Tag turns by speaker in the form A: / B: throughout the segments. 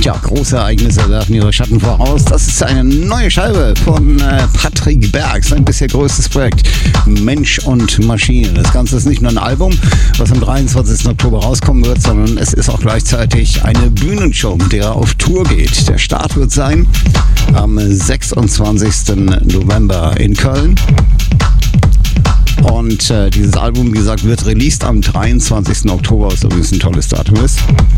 A: Tja, große Ereignisse werfen ihre Schatten voraus. Das ist eine neue Scheibe von Patrick Berg, sein bisher größtes Projekt, Mensch und Maschine. Das Ganze ist nicht nur ein Album, was am 23. Oktober rauskommen wird, sondern es ist auch gleichzeitig eine Bühnenshow, mit der er auf Tour geht. Der Start wird sein am 26. November in Köln. Und dieses Album, wie gesagt, wird released am 23. Oktober, was übrigens ein tolles Datum ist.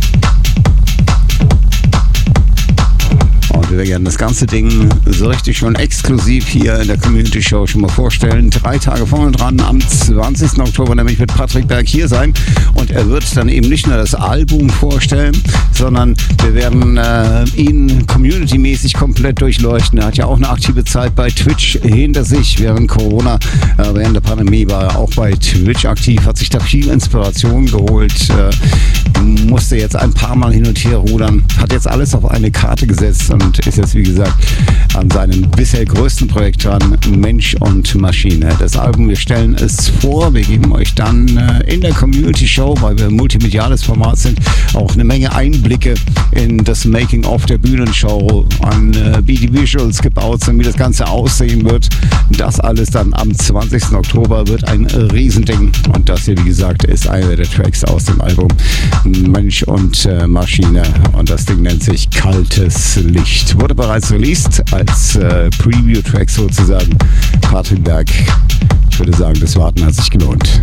A: Und wir werden das ganze Ding so richtig schon exklusiv hier in der Community Show schon mal vorstellen. 3 Tage vorne dran, am 20. Oktober nämlich wird Patrick Berg hier sein. Und er wird dann eben nicht nur das Album vorstellen, sondern wir werden ihn community-mäßig komplett durchleuchten. Er hat ja auch eine aktive Zeit bei Twitch hinter sich. Während Corona, während der Pandemie war er auch bei Twitch aktiv, hat sich da viel Inspiration geholt, musste jetzt ein paar Mal hin und her rudern, hat jetzt alles auf eine Karte gesetzt und ist jetzt, wie gesagt, an seinem bisher größten Projekt dran, Mensch und Maschine. Das Album, wir stellen es vor, wir geben euch dann in der Community Show, weil wir ein multimediales Format sind, auch eine Menge Einblicke in das Making-of der Bühnenshow, an wie die Visuals gebaut sind, wie das Ganze aussehen wird. Das alles dann am 20. Oktober wird ein Riesending und das hier, wie gesagt, ist einer der Tracks aus dem Album Mensch und Maschine und das Ding nennt sich Kaltes Licht. Wurde bereits released als Preview-Track sozusagen. Patrick Berg, ich würde sagen, das Warten hat sich gelohnt.